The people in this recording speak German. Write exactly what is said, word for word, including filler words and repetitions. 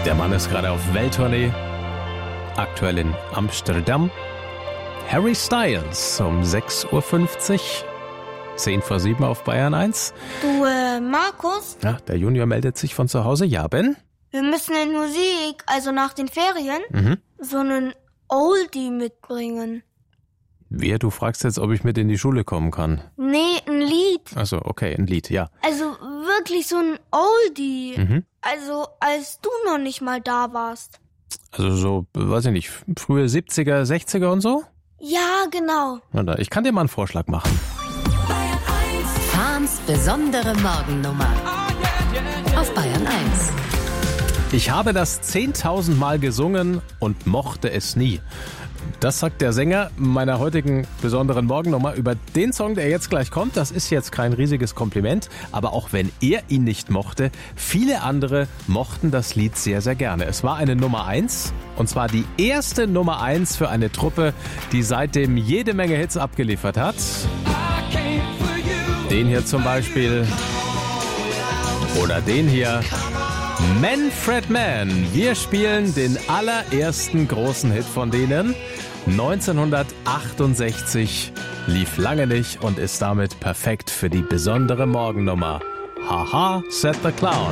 Der Mann ist gerade auf Welttournee, aktuell in Amsterdam. Harry Styles um sechs Uhr fünfzig, zehn vor sieben auf Bayern eins. Du, äh, Markus? Ja, der Junior meldet sich von zu Hause. Ja, Ben? Wir müssen in Musik, also nach den Ferien, Mhm. so einen Oldie mitbringen. Wer, du fragst jetzt, ob ich mit in die Schule kommen kann? Nee, ein Lied. Achso, okay, ein Lied, ja. Also wirklich so ein Oldie. Mhm. Also als du noch nicht mal da warst. Also so, weiß ich nicht, frühe siebziger, sechziger und so? Ja, genau. Na da, ich kann dir mal einen Vorschlag machen. Fahns besondere Morgennummer auf Bayern eins. Ich habe das zehntausend Mal gesungen und mochte es nie. Das sagt der Sänger meiner heutigen besonderen Morgennummer über den Song, der jetzt gleich kommt. Das ist jetzt kein riesiges Kompliment, aber auch wenn er ihn nicht mochte, viele andere mochten das Lied sehr, sehr gerne. Es war eine Nummer eins und zwar die erste Nummer eins für eine Truppe, die seitdem jede Menge Hits abgeliefert hat. Den hier zum Beispiel oder den hier. Manfred Mann. Wir spielen den allerersten großen Hit von denen. neunzehnhundertachtundsechzig, lief lange nicht und ist damit perfekt für die besondere Morgennummer. Haha, said the clown.